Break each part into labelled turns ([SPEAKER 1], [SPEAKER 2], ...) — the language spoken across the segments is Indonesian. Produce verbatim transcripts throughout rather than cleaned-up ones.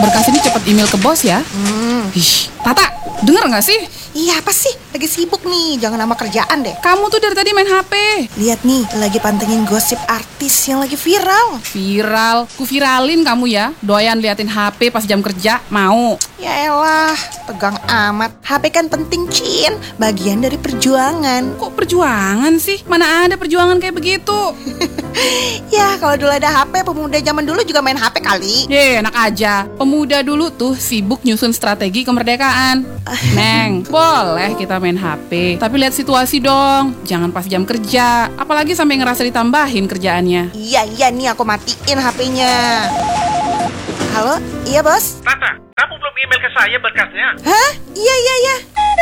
[SPEAKER 1] berkas ini cepat email ke bos ya.
[SPEAKER 2] Hmm.
[SPEAKER 1] Ih, Tata, denger nggak sih?
[SPEAKER 2] Iya, apa sih? Lagi sibuk nih, jangan nama kerjaan deh.
[SPEAKER 1] Kamu tuh dari tadi main H P.
[SPEAKER 2] Lihat nih, lagi pantengin gosip artis yang lagi viral.
[SPEAKER 1] Viral, ku viralin kamu ya. Doyan liatin H P pas jam kerja, mau?
[SPEAKER 2] Ya elah, tegang amat. H P kan penting, Cin. Bagian dari perjuangan.
[SPEAKER 1] Kok perjuangan sih? Mana ada perjuangan kayak begitu?
[SPEAKER 2] Ya, kalau dulu ada H P, pemuda zaman dulu juga main H P kali.
[SPEAKER 1] Ye, enak aja. Pemuda dulu tuh sibuk nyusun strategi kemerdekaan. Neng, boleh kita main H P, tapi lihat situasi dong. Jangan pas jam kerja, apalagi sampai ngerasa ditambahin kerjaannya.
[SPEAKER 2] Iya, iya nih aku matiin H P-nya. Halo, iya bos?
[SPEAKER 3] Tata, kamu belum email ke saya berkasnya?
[SPEAKER 2] Hah? Iya, iya, iya.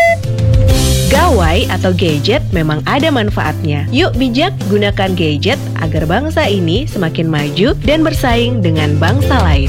[SPEAKER 4] Gawai atau gadget memang ada manfaatnya. Yuk bijak gunakan gadget agar bangsa ini semakin maju dan bersaing dengan bangsa lain.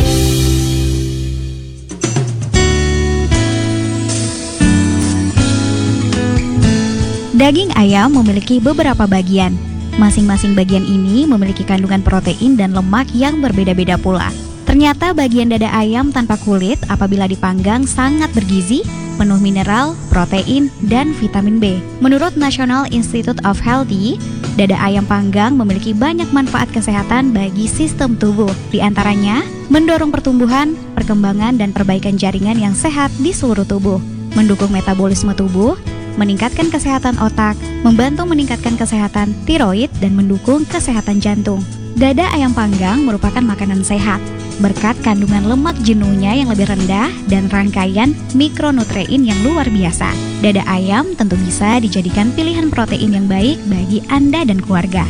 [SPEAKER 5] Daging ayam memiliki beberapa bagian. Masing-masing bagian ini memiliki kandungan protein dan lemak yang berbeda-beda pula. Ternyata bagian dada ayam tanpa kulit apabila dipanggang sangat bergizi, penuh mineral, protein, dan vitamin B. Menurut National Institute of Healthy, dada ayam panggang memiliki banyak manfaat kesehatan bagi sistem tubuh. Di antaranya, mendorong pertumbuhan, perkembangan, dan perbaikan jaringan yang sehat di seluruh tubuh, mendukung metabolisme tubuh, meningkatkan kesehatan otak, membantu meningkatkan kesehatan tiroid, dan mendukung kesehatan jantung. Dada ayam panggang merupakan makanan sehat, berkat kandungan lemak jenuhnya yang lebih rendah dan rangkaian mikronutrien yang luar biasa. Dada ayam tentu bisa dijadikan pilihan protein yang baik bagi Anda dan keluarga.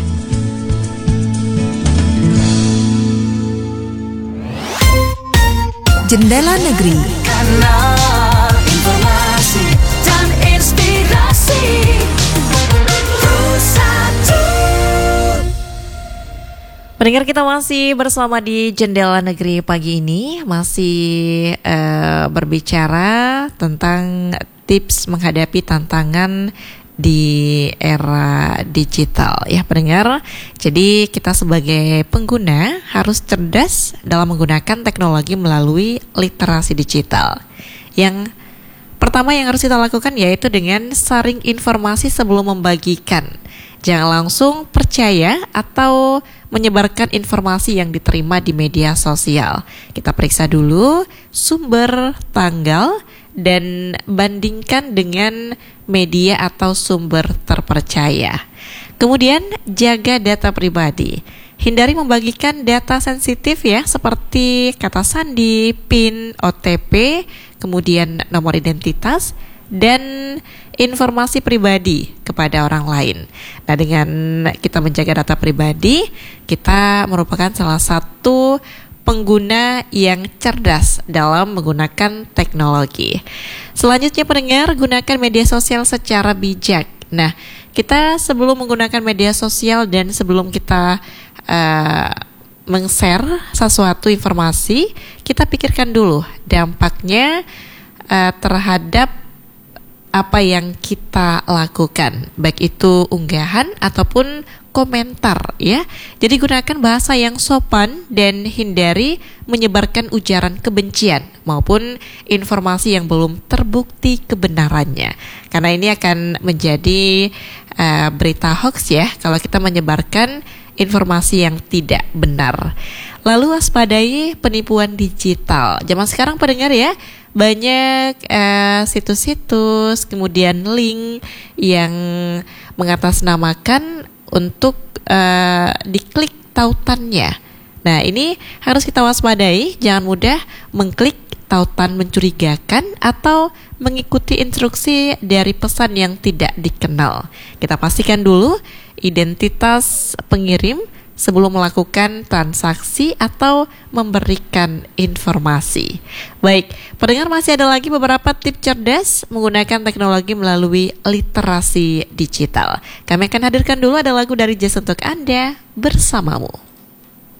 [SPEAKER 6] Jendela Negeri.
[SPEAKER 7] Kanal informasi dan inspirasi.
[SPEAKER 8] Pendengar, kita masih bersama di Jendela Negeri pagi ini, masih uh, berbicara tentang tips menghadapi tantangan di era digital ya pendengar. Jadi kita sebagai pengguna harus cerdas dalam menggunakan teknologi melalui literasi digital. Yang pertama yang harus kita lakukan yaitu dengan saring informasi sebelum membagikan. Jangan langsung percaya atau menyebarkan informasi yang diterima di media sosial. Kita periksa dulu sumber, tanggal, dan bandingkan dengan media atau sumber terpercaya. Kemudian jaga data pribadi. Hindari membagikan data sensitif ya, seperti kata sandi, PIN, O T P, kemudian nomor identitas, dan informasi pribadi kepada orang lain. Nah, dengan kita menjaga data pribadi, kita merupakan salah satu pengguna yang cerdas dalam menggunakan teknologi. Selanjutnya pendengar, gunakan media sosial secara bijak. Nah, kita sebelum menggunakan media sosial dan sebelum kita uh, meng-share sesuatu informasi, kita pikirkan dulu dampaknya uh, terhadap apa yang kita lakukan, baik itu unggahan ataupun komentar ya. Jadi gunakan bahasa yang sopan dan hindari menyebarkan ujaran kebencian maupun informasi yang belum terbukti kebenarannya. Karena ini akan menjadi uh, berita hoax ya kalau kita menyebarkan informasi yang tidak benar. Lalu waspadai penipuan digital. Zaman sekarang pendengar ya, banyak uh, situs-situs, kemudian link yang mengatasnamakan untuk uh, diklik tautannya. Nah, ini harus kita waspadai, jangan mudah mengklik tautan mencurigakan atau mengikuti instruksi dari pesan yang tidak dikenal. Kita pastikan dulu identitas pengirim sebelum melakukan transaksi atau memberikan informasi. Baik, pendengar, masih ada lagi beberapa tips cerdas menggunakan teknologi melalui literasi digital. Kami akan hadirkan dulu ada lagu dari Jazz untuk Anda, Bersamamu.